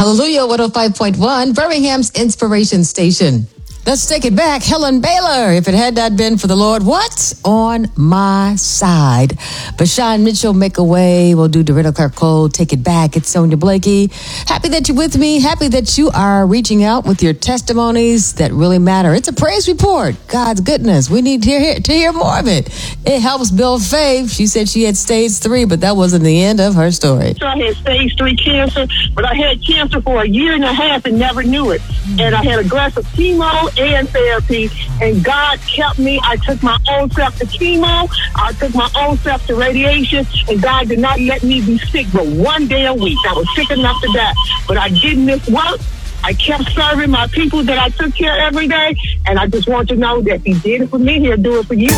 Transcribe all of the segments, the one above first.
Hallelujah 105.1, Birmingham's Inspiration Station. Let's take it back. Helen Baylor, if it had not been for the Lord, what's on my side? Bashan Mitchell, Make a Way. We'll do Doretta Clark Cole, Take It Back. It's Sonia Blakey. Happy that you're with me. Happy that you are reaching out with your testimonies that really matter. It's a praise report. God's goodness. We need to hear more of it. It helps build faith. She said she had stage 3, but that wasn't the end of her story. So I had stage 3 cancer, but I had cancer for a year and a half and never knew it. And I had aggressive chemo and therapy, and God kept me. I took my own self to chemo. I took my own self to radiation, and God did not let me be sick but one day a week. I was sick enough to die, but I didn't miss work. I kept serving my people that I took care of every day, and I just want to know that if He did it for me, He'll do it for you.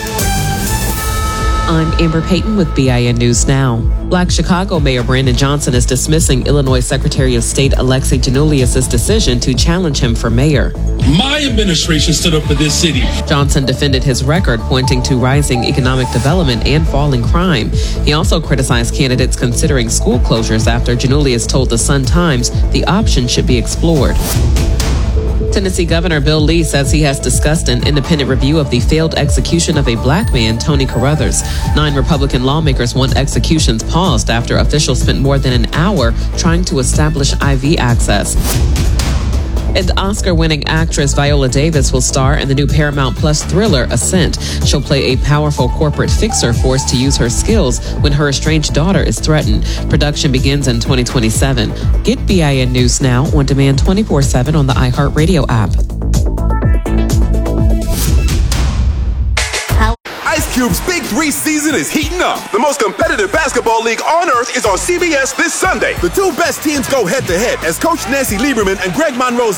I'm Amber Payton with BIN News Now. Black Chicago Mayor Brandon Johnson is dismissing Illinois Secretary of State Alexei Giannoulias' decision to challenge him for mayor. My administration stood up for this city. Johnson defended his record, pointing to rising economic development and falling crime. He also criticized candidates considering school closures after Giannoulias told the Sun-Times the option should be explored. Tennessee Governor Bill Lee says he has discussed an independent review of the failed execution of a black man, Tony Carruthers. 9 Republican lawmakers want executions paused after officials spent more than an hour trying to establish IV access. And Oscar-winning actress Viola Davis will star in the new Paramount Plus thriller Ascent. She'll play a powerful corporate fixer forced to use her skills when her estranged daughter is threatened. Production begins in 2027. Get BIN News Now on demand 24/7 on the iHeartRadio app. Ice Cube's Big 3 season is heating up. The most competitive basketball league on earth is on CBS this Sunday. The 2 best teams go head-to-head as Coach Nancy Lieberman and Greg Monroe's